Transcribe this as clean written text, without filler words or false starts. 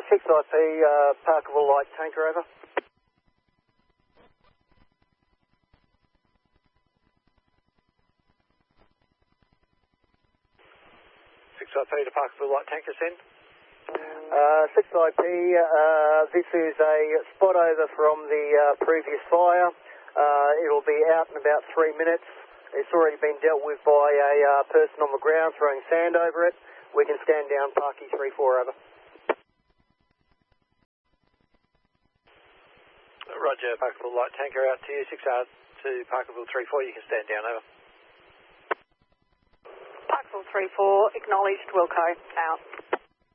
6IP, Parkerville Light Tanker, over. 6IP to Parkerville Light Tanker, send. 6IP, this is a spot over from the previous fire. It'll be out in about 3 minutes. It's already been dealt with by a person on the ground throwing sand over it. We can stand down, Parky 3-4, over. Roger, Parkerville Light Tanker out to you, 6R to Parkerville 3-4, you can stand down, over. Parkerville 3-4, acknowledged, Wilco, out.